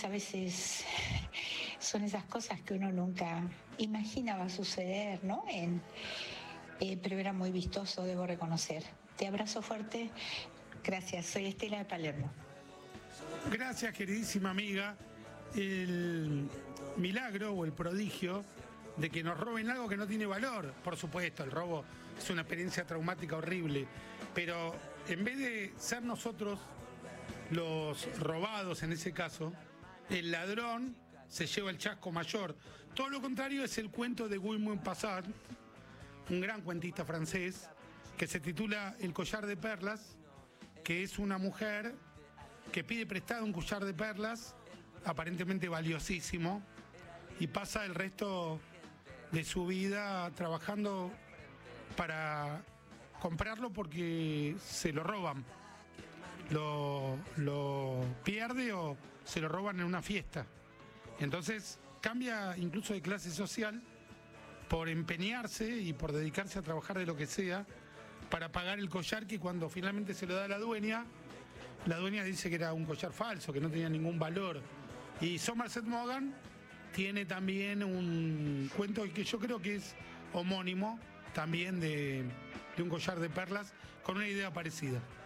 a veces son esas cosas que uno nunca imagina va a suceder, ¿no? Pero era muy vistoso, debo reconocer. Te abrazo fuerte. Gracias, soy Estela de Palermo. Gracias, queridísima amiga. El milagro o el prodigio de que nos roben algo que no tiene valor. Por supuesto, el robo es una experiencia traumática horrible, pero en vez de ser nosotros los robados en ese caso, el ladrón se lleva el chasco mayor. Todo lo contrario es el cuento de Guy Maupassant, un gran cuentista francés, que se titula El collar de perlas, que es una mujer que pide prestado un collar de perlas, aparentemente valiosísimo, y pasa el resto de su vida trabajando para comprarlo porque se lo roban. Lo pierde o se lo roban en una fiesta. Entonces cambia incluso de clase social por empeñarse y por dedicarse a trabajar de lo que sea para pagar el collar que cuando finalmente se lo da a la dueña dice que era un collar falso, que no tenía ningún valor. Y Somerset Maugham tiene también un cuento que yo creo que es homónimo también de un collar de perlas con una idea parecida.